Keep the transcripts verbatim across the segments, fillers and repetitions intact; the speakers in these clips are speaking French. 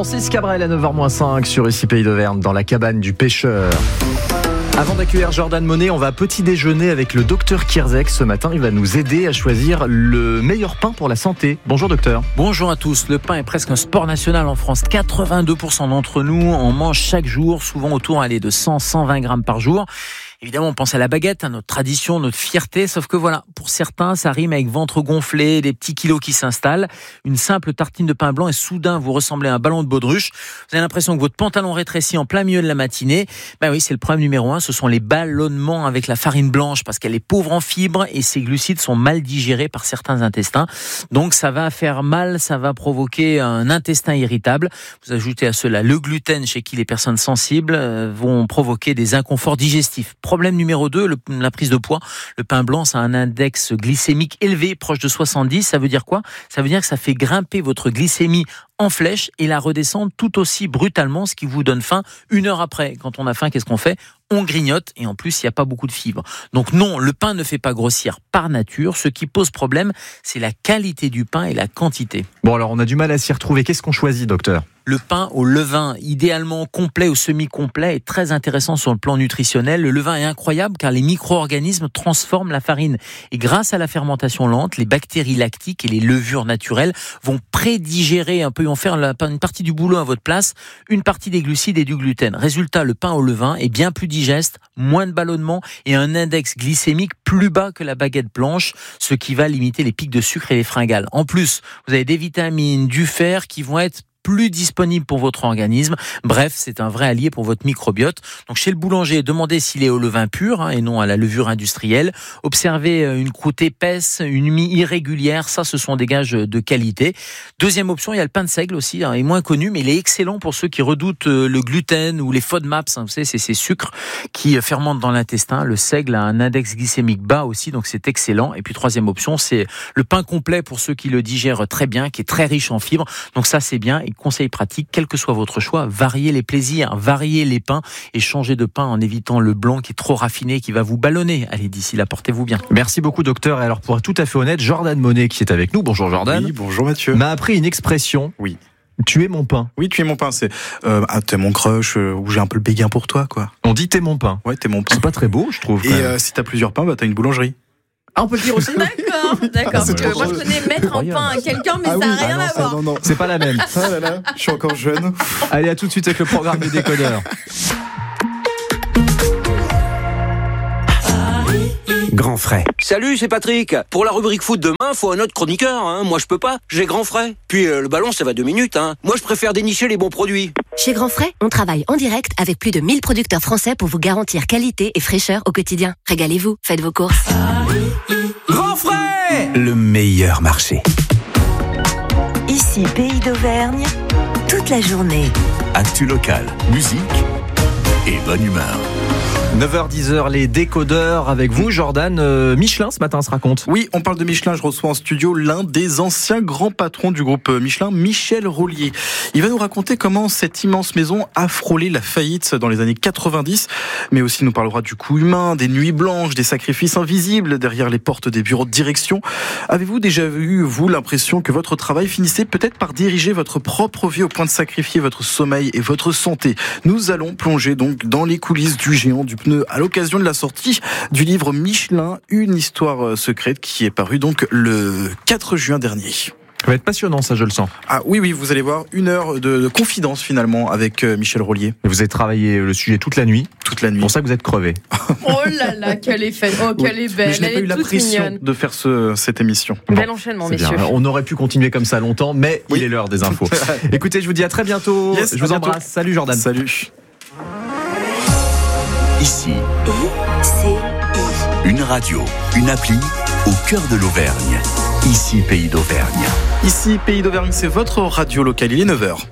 Francis Cabrel à neuf heures moins cinq sur Ici Pays d'Auvergne dans la cabane du pêcheur. Avant d'accueillir Jordan Monet, on va petit déjeuner avec le docteur Kierzek. Ce matin, il va nous aider à choisir le meilleur pain pour la santé. Bonjour docteur. Bonjour à tous. Le pain est presque un sport national en France. quatre-vingt-deux pour cent d'entre nous en mangent chaque jour, souvent autour allez, de cent à cent vingt grammes par jour. Évidemment, on pense à la baguette, à notre tradition, notre fierté, sauf que voilà, pour certains, ça rime avec ventre gonflé, des petits kilos qui s'installent. Une simple tartine de pain blanc et soudain, vous ressemblez à un ballon de baudruche. Vous avez l'impression que votre pantalon rétrécit en plein milieu de la matinée. Ben oui, c'est le problème numéro un, ce sont les ballonnements avec la farine blanche, parce qu'elle est pauvre en fibres et ses glucides sont mal digérés par certains intestins. Donc ça va faire mal, ça va provoquer un intestin irritable. Vous ajoutez à cela le gluten, chez qui les personnes sensibles vont provoquer des inconforts digestifs. Problème numéro deux, le, la prise de poids. Le pain blanc, ça a un index glycémique élevé, proche de soixante-dix. Ça veut dire quoi ? Ça veut dire que ça fait grimper votre glycémie en flèche et la redescendre tout aussi brutalement, ce qui vous donne faim une heure après. Quand on a faim, qu'est-ce qu'on fait ? On grignote et en plus, il n'y a pas beaucoup de fibres. Donc non, le pain ne fait pas grossir par nature. Ce qui pose problème, c'est la qualité du pain et la quantité. Bon alors, on a du mal à s'y retrouver. Qu'est-ce qu'on choisit, docteur ? Le pain au levain, idéalement complet ou semi-complet, est très intéressant sur le plan nutritionnel. Le levain est incroyable car les micro-organismes transforment la farine. Et grâce à la fermentation lente, les bactéries lactiques et les levures naturelles vont prédigérer un peu, vont faire une partie du boulot à votre place, une partie des glucides et du gluten. Résultat, le pain au levain est bien plus digeste, moins de ballonnement et un index glycémique plus bas que la baguette blanche, ce qui va limiter les pics de sucre et les fringales. En plus, vous avez des vitamines, du fer qui vont être plus disponible pour votre organisme. Bref, c'est un vrai allié pour votre microbiote. Donc chez le boulanger, demandez s'il est au levain pur hein, et non à la levure industrielle. Observez une croûte épaisse, une mie irrégulière, ça ce sont des gages de qualité. Deuxième option, il y a le pain de seigle aussi, hein, il est moins connu mais il est excellent pour ceux qui redoutent le gluten ou les FODMAPs, hein, vous savez, c'est ces sucres qui fermentent dans l'intestin. Le seigle a un index glycémique bas aussi, donc c'est excellent. Et puis troisième option, c'est le pain complet pour ceux qui le digèrent très bien, qui est très riche en fibres. Donc ça c'est bien. Conseil pratique, quel que soit votre choix, variez les plaisirs, variez les pains et changez de pain en évitant le blanc qui est trop raffiné, qui va vous ballonner. Allez, d'ici là, portez-vous bien. Merci beaucoup, docteur. Et alors, pour être tout à fait honnête, Jordan Monet qui est avec nous, bonjour Jordan. Oui, bonjour Mathieu. M'a appris une expression. Oui. Tu es mon pain. Oui, tu es mon pain, c'est euh, ah, t'es mon crush, euh, ou j'ai un peu le béguin pour toi, quoi. On dit t'es mon pain. Ouais, t'es mon pain. C'est pas très beau, je trouve. Et euh, si t'as plusieurs pains, bah t'as une boulangerie. Ah, on peut le dire aussi. D'accord, d'accord. Parce que moi, je connais mettre un pain à quelqu'un, mais ah ça n'a oui, rien ah non, à ça, voir. non, non. C'est pas la même. Ah là là, je suis encore jeune. Allez, à tout de suite avec le programme des décodeurs. Grand frais. Salut, c'est Patrick. Pour la rubrique foot demain, faut un autre chroniqueur. Hein. Moi, je peux pas. J'ai Grand frais. Puis euh, le ballon, ça va deux minutes. Hein. Moi, je préfère dénicher les bons produits. Chez Grand Frais, on travaille en direct avec plus de mille producteurs français pour vous garantir qualité et fraîcheur au quotidien. Régalez-vous, faites vos courses. Grand frais, le meilleur marché. Ici, Pays d'Auvergne, toute la journée. Actu locale, musique et bonne humeur. neuf heures dix, les décodeurs avec vous, Jordan. Euh, Michelin, ce matin, se raconte. Oui, on parle de Michelin. Je reçois en studio l'un des anciens grands patrons du groupe Michelin, Michel Rollier. Il va nous raconter comment cette immense maison a frôlé la faillite dans les années quatre-vingt-dix, mais aussi nous parlera du coût humain, des nuits blanches, des sacrifices invisibles derrière les portes des bureaux de direction. Avez-vous déjà eu, vous, l'impression que votre travail finissait peut-être par diriger votre propre vie au point de sacrifier votre sommeil et votre santé ? Nous allons plonger donc dans les coulisses du géant du pneu à l'occasion de la sortie du livre Michelin, une histoire secrète, qui est paru donc le quatre juin dernier. Ça va être passionnant, ça, je le sens. Ah oui, oui, vous allez voir une heure de, de confidence finalement avec euh, Michel Rollier. Et vous avez travaillé le sujet toute la nuit. Toute la nuit. C'est pour ça que vous êtes crevé. Oh là là, qu'elle est faite. Oh, qu'elle oui. est belle. Mais je n'ai Elle pas est eu la toute pression mignonne. de faire ce, cette émission. Bel enchaînement, C'est messieurs. bien. On aurait pu continuer comme ça longtemps, mais oui. Il est l'heure des infos. Écoutez, je vous dis à très bientôt. Yes, je vous bientôt. embrasse. Salut Jordan. Salut. Ici, I C I. une radio, une appli au cœur de l'Auvergne. Ici, Pays d'Auvergne. Ici, Pays d'Auvergne, c'est votre radio locale. Il est neuf heures.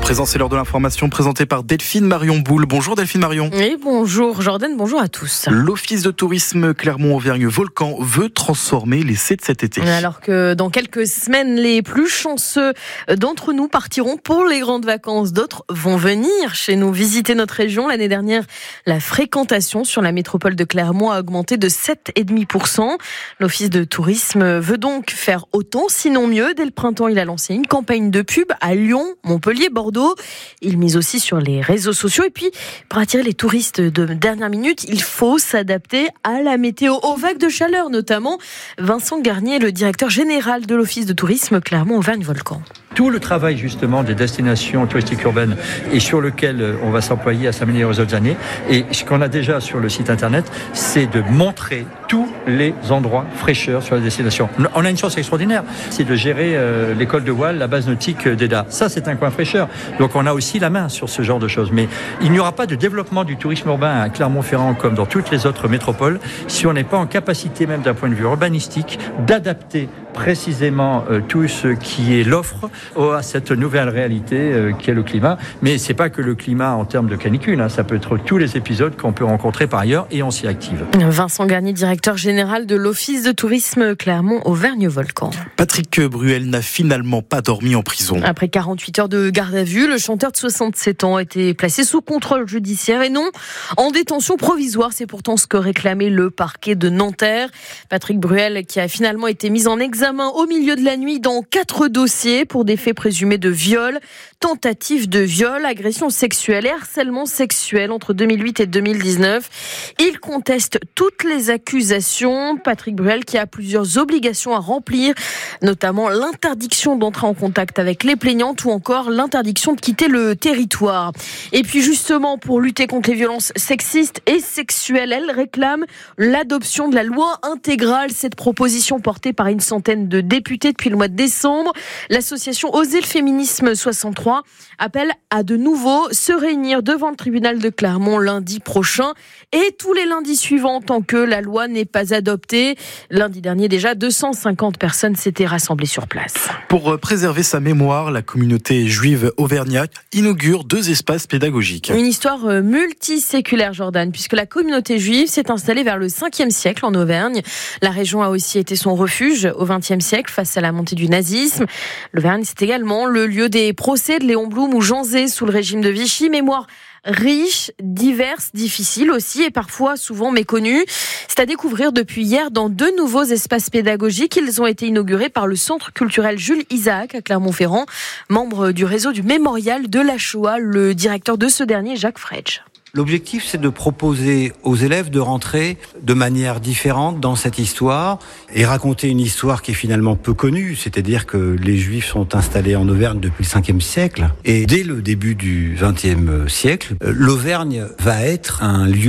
présent, c'est l'heure de l'information présentée par Delphine Marion Boule. Bonjour Delphine Marion. Oui, bonjour Jordan, bonjour à tous. L'Office de tourisme Clermont-Auvergne-Volcan veut transformer l'essai de cet été. Alors que dans quelques semaines, les plus chanceux d'entre nous partiront pour les grandes vacances. D'autres vont venir chez nous visiter notre région. L'année dernière, la fréquentation sur la métropole de Clermont a augmenté de sept virgule cinq pour cent. L'Office de tourisme veut donc faire autant, sinon mieux. Dès le printemps, il a lancé une campagne de pub à Lyon, Montpellier, Bordeaux. Il mise aussi sur les réseaux sociaux. Et puis, pour attirer les touristes de dernière minute, il faut s'adapter à la météo, aux vagues de chaleur notamment. Vincent Garnier, le directeur général de l'Office de tourisme Clermont-Auvergne-Volcan. Tout le travail justement des destinations touristiques urbaines et sur lequel on va s'employer à s'améliorer aux autres années. Et ce qu'on a déjà sur le site internet, c'est de montrer tous les endroits fraîcheurs sur la destination. On a une chance extraordinaire, c'est de gérer euh, l'école de voile, la base nautique d'Eda. Ça, c'est un coin fraîcheur. Donc on a aussi la main sur ce genre de choses. Mais il n'y aura pas de développement du tourisme urbain à Clermont-Ferrand comme dans toutes les autres métropoles si on n'est pas en capacité, même d'un point de vue urbanistique, d'adapter précisément euh, tout ce qui est l'offre à cette nouvelle réalité euh, qui est le climat. Mais c'est pas que le climat en termes de canicule, hein, ça peut être tous les épisodes qu'on peut rencontrer par ailleurs et on s'y active. Vincent Garnier, directeur général de l'Office de tourisme Clermont-Auvergne-Volcan. Patrick Bruel n'a finalement pas dormi en prison. Après quarante-huit heures de garde à vue, le chanteur de soixante-sept ans a été placé sous contrôle judiciaire et non en détention provisoire. C'est pourtant ce que réclamait le parquet de Nanterre. Patrick Bruel qui a finalement été mis en examen au milieu de la nuit dans quatre dossiers pour des faits présumés de viol, tentative de viol, agression sexuelle et harcèlement sexuel entre deux mille huit et deux mille dix-neuf. Il conteste toutes les accusations. Patrick Bruel qui a plusieurs obligations à remplir, notamment l'interdiction d'entrer en contact avec les plaignantes ou encore l'interdiction de quitter le territoire. Et puis justement, pour lutter contre les violences sexistes et sexuelles, elle réclame l'adoption de la loi intégrale. Cette proposition portée par une centaine de députés depuis le mois de décembre. L'association Oser le féminisme soixante-trois appelle à de nouveau se réunir devant le tribunal de Clermont lundi prochain et tous les lundis suivants tant que la loi n'est pas adoptée. Lundi dernier déjà, deux cent cinquante personnes s'étaient rassemblées sur place. Pour préserver sa mémoire, la communauté juive auvergnate inaugure deux espaces pédagogiques. Une histoire multiséculaire, Jordan, puisque la communauté juive s'est installée vers le cinquième siècle en Auvergne. La région a aussi été son refuge au vingtième siècle face à la montée du nazisme. L'Auvergne, c'est également le lieu des procès de Léon Blum ou Jean Zay sous le régime de Vichy. Mémoire riche, diverse, difficile aussi et parfois souvent méconnue. C'est à découvrir depuis hier dans deux nouveaux espaces pédagogiques. Ils ont été inaugurés par le Centre culturel Jules Isaac à Clermont-Ferrand, membre du réseau du Mémorial de la Shoah. Le directeur de ce dernier, Jacques Fredge. L'objectif, c'est de proposer aux élèves de rentrer de manière différente dans cette histoire et raconter une histoire qui est finalement peu connue, c'est-à-dire que les Juifs sont installés en Auvergne depuis le cinquième siècle et dès le début du vingtième siècle, l'Auvergne va être un lieu